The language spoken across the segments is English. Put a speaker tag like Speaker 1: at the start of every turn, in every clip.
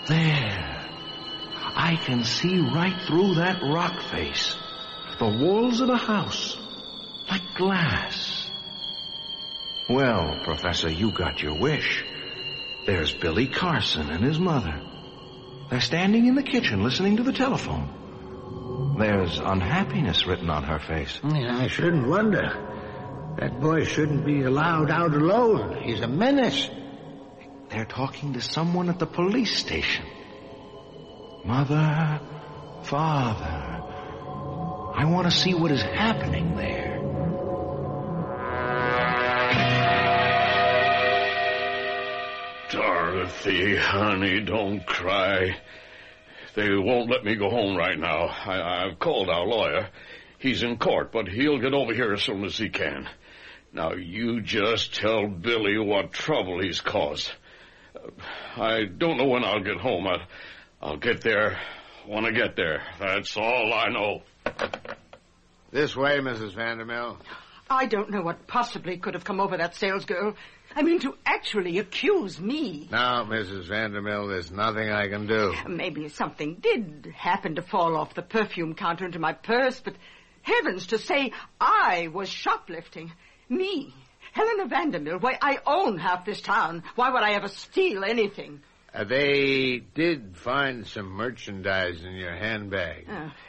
Speaker 1: There. I can see right through that rock face. The walls of the house. Like glass. Well, Professor, you got your wish. There's Billy Carson and his mother. They're standing in the kitchen listening to the telephone. There's unhappiness written on her face.
Speaker 2: I shouldn't wonder. That boy shouldn't be allowed out alone. He's a menace.
Speaker 1: They're talking to someone at the police station. Mother, Father, I want to see what is happening there.
Speaker 3: Dorothy, honey, don't cry. They won't let me go home right now. I've called our lawyer. He's in court, but he'll get over here as soon as he can. Now, you just tell Billy what trouble he's caused. I don't know when I'll get home. I'll get there when I get there. That's all I know.
Speaker 4: This way, Mrs. Vandermill.
Speaker 5: I don't know what possibly could have come over that salesgirl. I mean, to actually accuse me.
Speaker 4: Now, Mrs. Vandermill, there's nothing I can do.
Speaker 5: Maybe something did happen to fall off the perfume counter into my purse, but heavens, to say I was shoplifting. Me, Helena Vandermill, why, I own half this town. Why would I ever steal anything?
Speaker 4: They did find some merchandise in your handbag.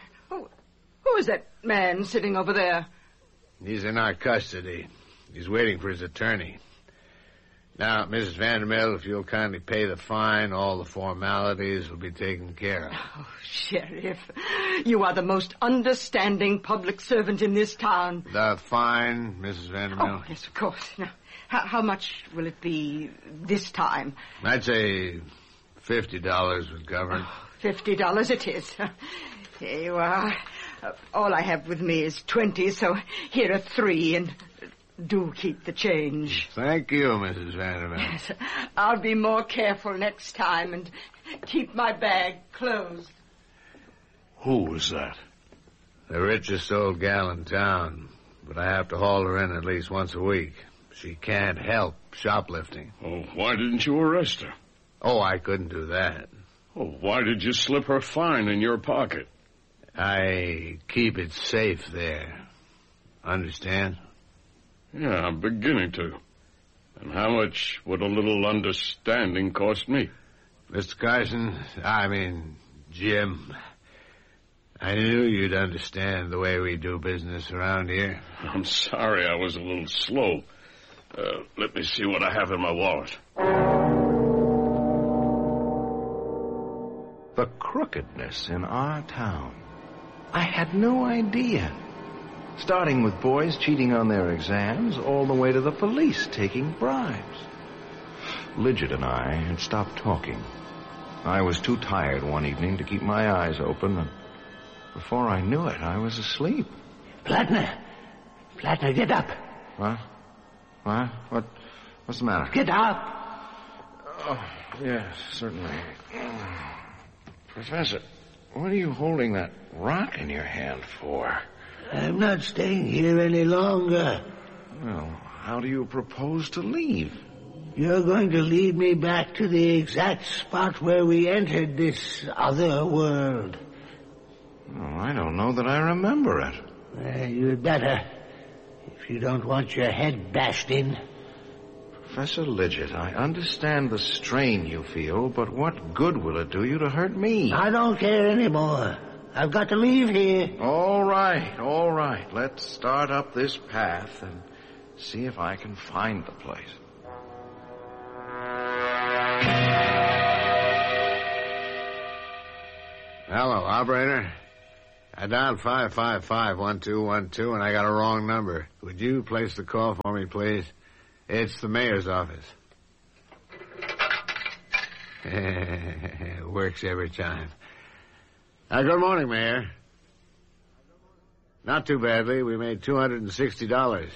Speaker 5: Who is that man sitting over there?
Speaker 4: He's in our custody. He's waiting for his attorney. Now, Mrs. Vandermill, if you'll kindly pay the fine, all the formalities will be taken care of.
Speaker 5: Oh, Sheriff, you are the most understanding public servant in this town.
Speaker 4: The fine, Mrs. Vandermill?
Speaker 5: Oh, yes, of course. Now, how much will it be this time?
Speaker 4: I'd say $50 would cover it.
Speaker 5: $50 it is. Here you are. All I have with me is 20, so here are 3, and do keep the change.
Speaker 4: Thank you, Mrs. Vanderbilt.
Speaker 5: Yes, I'll be more careful next time and keep my bag closed.
Speaker 3: Who was that?
Speaker 4: The richest old gal in town, but I have to haul her in at least once a week. She can't help shoplifting.
Speaker 3: Oh, why didn't you arrest her?
Speaker 4: Oh, I couldn't do that.
Speaker 3: Oh, why did you slip her fine in your pocket?
Speaker 4: I keep it safe there. Understand?
Speaker 3: Yeah, I'm beginning to. And how much would a little understanding cost me?
Speaker 4: Mr. Carson, Jim, I knew you'd understand the way we do business around here.
Speaker 3: I'm sorry I was a little slow. Let me see what I have in my wallet.
Speaker 1: The crookedness in our town. I had no idea. Starting with boys cheating on their exams, all the way to the police taking bribes. Lidget and I had stopped talking. I was too tired one evening to keep my eyes open, and before I knew it, I was asleep.
Speaker 2: Flatner, get up.
Speaker 1: What? What's the matter?
Speaker 2: Get up.
Speaker 1: Oh, yes, certainly. Professor, what are you holding that rock in your hand for?
Speaker 2: I'm not staying here any longer.
Speaker 1: Well, how do you propose to leave?
Speaker 2: You're going to lead me back to the exact spot where we entered this other world.
Speaker 1: Oh, I don't know that I remember it.
Speaker 2: You'd better, if you don't want your head bashed in.
Speaker 1: Professor Lidget, I understand the strain you feel, but what good will it do you to hurt me?
Speaker 2: I don't care anymore. I've got to leave here.
Speaker 1: All right. Let's start up this path and see if I can find the place.
Speaker 4: Hello, operator. I dialed 555-1212, and I got a wrong number. Would you place the call for me, please? It's the mayor's office. It works every time. Good morning, Mayor. Not too badly. We made $260.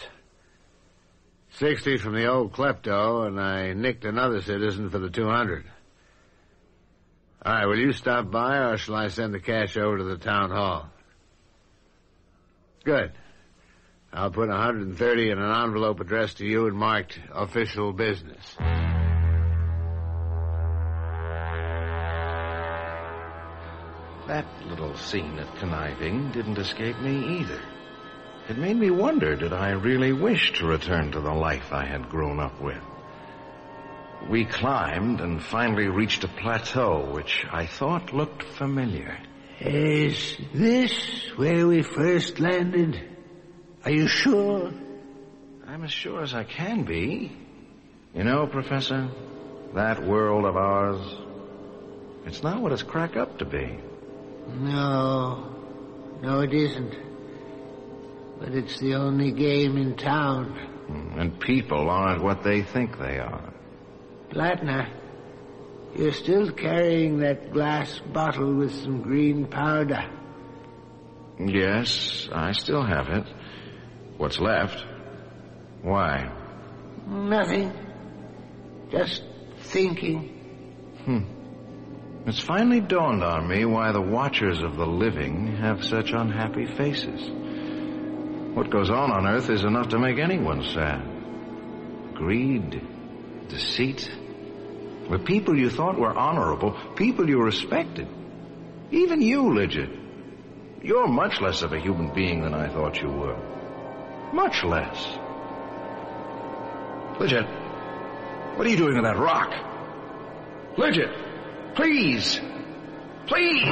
Speaker 4: 60 from the old klepto, and I nicked another citizen for the 200. All right, will you stop by, or shall I send the cash over to the town hall? Good. I'll put 130 in an envelope addressed to you and marked official business.
Speaker 1: That little scene of conniving didn't escape me either. It made me wonder, did I really wish to return to the life I had grown up with? We climbed and finally reached a plateau which I thought looked familiar.
Speaker 2: Is this where we first landed? Are you sure?
Speaker 1: I'm as sure as I can be. You know, Professor, that world of ours, it's not what it's cracked up to be.
Speaker 2: No, it isn't. But it's the only game in town.
Speaker 1: And people aren't what they think they are.
Speaker 2: Blattner, you're still carrying that glass bottle with some green powder.
Speaker 1: Yes, I still have it. What's left? Why?
Speaker 2: Nothing. Just thinking.
Speaker 1: It's finally dawned on me why the watchers of the living have such unhappy faces. What goes on Earth is enough to make anyone sad. Greed, deceit. The people you thought were honorable, people you respected. Even you, Lidget. You're much less of a human being than I thought you were. Much less. Lidget, what are you doing with that rock? Lidget, please! Please!